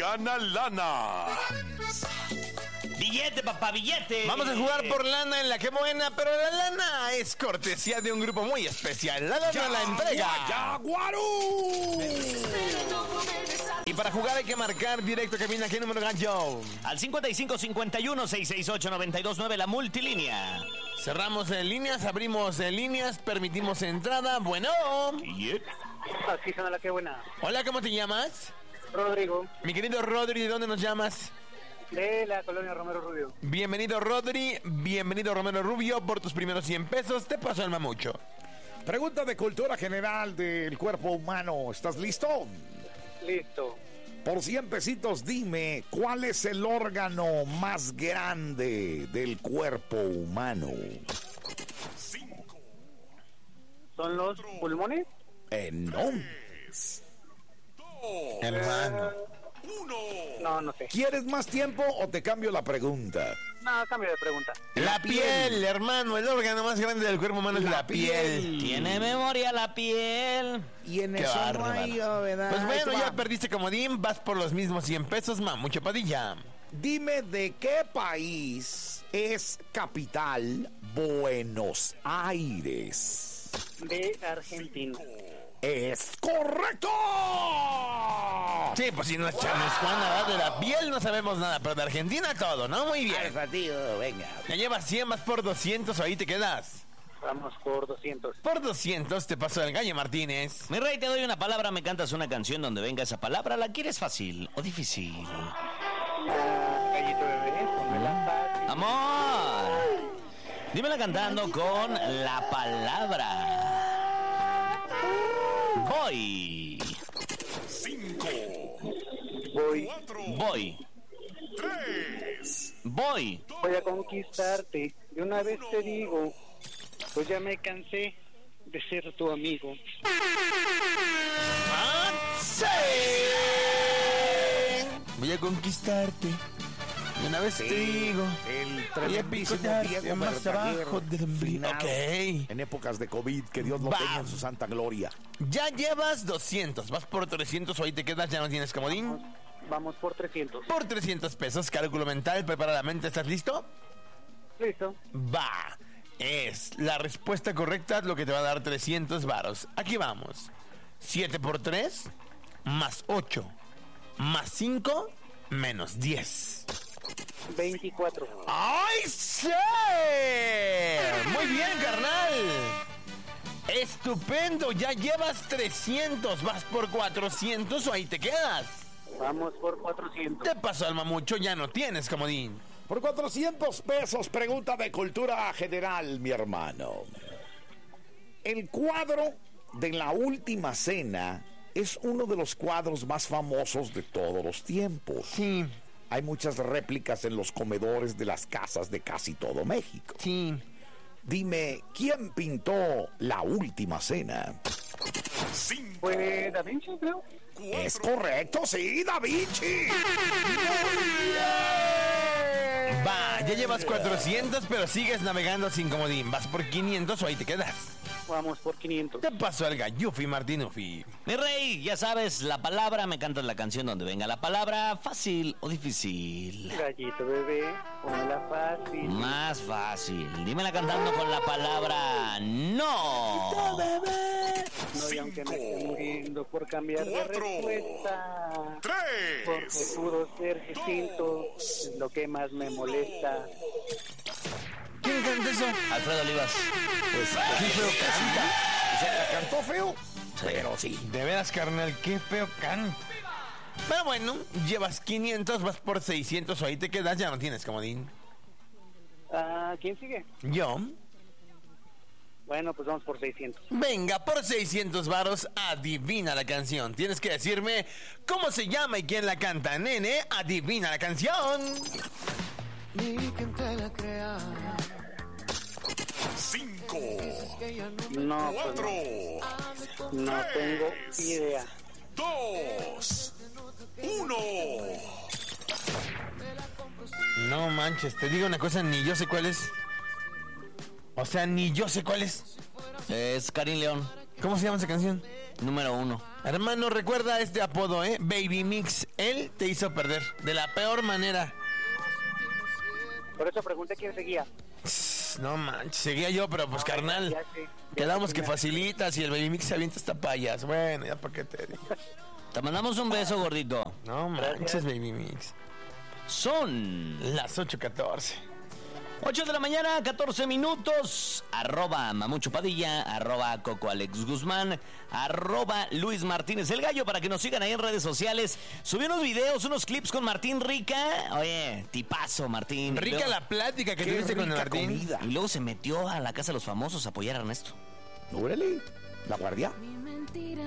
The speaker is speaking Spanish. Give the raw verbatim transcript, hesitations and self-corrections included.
gana lana. Billete, papá, billete. Vamos a jugar por lana en la que buena, pero la lana es cortesía de un grupo muy especial. La lana la entrega Yaguarú. Y para jugar hay que marcar directo. Cabina, ¿qué número, gallo? Al cincuenta y cinco cincuenta y uno seiscientos sesenta y ocho noventa y dos nueve, la multilínea. Cerramos en líneas, abrimos en líneas, permitimos entrada. Bueno. Yep. Así suena la que buena. Hola, ¿cómo te llamas? Rodrigo, Mi querido Rodri, ¿de dónde nos llamas? de la colonia Romero Rubio. Bienvenido, Rodri. Bienvenido, Romero Rubio. Por tus primeros cien pesos, te paso el mamucho. Pregunta de cultura general del cuerpo humano. ¿Estás listo? Listo. Por cien pesitos, dime, ¿cuál es el órgano más grande del cuerpo humano? ¿Son los pulmones? Eh, no. Hermano. No, no sé. ¿Quieres más tiempo o te cambio la pregunta? No, cambio de pregunta. La piel, hermano. El órgano más grande del cuerpo humano es la, La piel. piel. Tiene memoria la piel. Y en Qué eso no bárbaro. hay novedad. Pues bueno, Ahí te ya va. perdiste comodín. Vas por los mismos cien pesos, mamucho Padilla. Dime de qué país es capital Buenos Aires. De Argentina. ¡Es correcto! Sí, pues si no es Charles Juan, nada de la piel no sabemos nada, pero de Argentina todo, ¿no? Muy bien. tío, venga. Ya llevas cien, vas por doscientos, o ahí te quedas. Vamos por doscientos. Por doscientos te pasó el Gallo Martínez. Mi rey, te doy una palabra, me cantas una canción donde venga esa palabra. ¿La quieres fácil o difícil? Ah, Gallito bebé, pónmela fácil. ¡Amor! Dímela cantando con la palabra. Voy. Voy, Voy. Voy. voy a conquistarte. De una vez te digo, pues ya me cansé de ser tu amigo. ¡Sí! Voy a conquistarte. Y una vez te digo. El Voy a tremendísimo picotarte Diego más Verdaguer, abajo del ombligo. finado Ok. En épocas de COVID, que Dios lo Va. tenga en su santa gloria. Ya llevas doscientos. Vas por trescientos o ahí te quedas. Ya no tienes comodín. Vamos por trescientos. Por trescientos pesos. Cálculo mental. Prepara la mente. ¿Estás listo? Listo. Va. Es la respuesta correcta lo que te va a dar trescientos varos. Aquí vamos. siete por tres más ocho más cinco menos diez. veinticuatro. ¡Ay, sí! Muy bien, carnal. Estupendo. Ya llevas trescientos. Vas por cuatrocientos o ahí te quedas. Vamos por cuatrocientos. Te pasó el mamucho. Ya no tienes comodín. Por cuatrocientos pesos, pregunta de cultura general, mi hermano. El cuadro de La Última Cena es uno de los cuadros más famosos de todos los tiempos. Sí, Hay muchas réplicas en los comedores de las casas de casi todo México. sí. Dime, ¿quién pintó La Última Cena? Fue Da Vinci, creo. Es correcto, sí, Da Vinci. Va, ya llevas cuatrocientos, pero sigues navegando sin comodín. Vas por quinientos o ahí te quedas. Vamos por quinientos. Te pasó el gallufi Martinufi. Mi rey, ya sabes, la palabra, me cantas la canción donde venga la palabra, fácil o difícil. Gallito bebé, pónmela fácil. Más fácil. Dímela cantando con la palabra no. No, y aunque me esté muriendo por cambiar de respuesta, porque pudo ser distinto, es lo que más me molesta. ¿Quién canta eso? Alfredo Olivas. Pues, qué feo canta. ¿Se la cantó feo? Pero sí. De veras, carnal, qué feo canta. Pero bueno, llevas quinientos, vas por seiscientos o ahí te quedas, ya no tienes comodín. Ah, ¿quién sigue? Yo. Bueno, pues vamos por seiscientos. Venga, por seiscientos varos, adivina la canción. Tienes que decirme cómo se llama y quién la canta. Nene, adivina la canción. Ni quien te la crea. Cinco. No, pues no. No tengo idea. Dos. Uno. No manches, te digo una cosa, ni yo sé cuál es. O sea, ni yo sé cuál es. Es Karim León, ¿Cómo se llama esa canción? número uno. Hermano, recuerda este apodo, ¿eh? Baby Mix. Él te hizo perder de la peor manera. Por eso pregunté quién seguía. No manches, seguía yo, pero pues No, carnal. ya sé, ya Quedamos sé, que ya. facilitas y el Baby Mix se avienta hasta payas. Bueno, ya para qué te digo. Te mandamos un beso, gordito. No manches, Baby Mix. Son Las ocho catorce. ocho de la mañana, catorce minutos. Arroba Mamucho Padilla, arroba Coco Alex Guzmán, arroba Luis Martínez el Gallo, para que nos sigan ahí en redes sociales. Subí unos videos, unos clips con Martín Rica. Oye, tipazo, Martín. Y Rica luego- la plática que Qué tuviste con el rica Martín. comida. Y luego se metió a la casa de los famosos a apoyar a Ernesto. Órale, la guardia. Mi mentira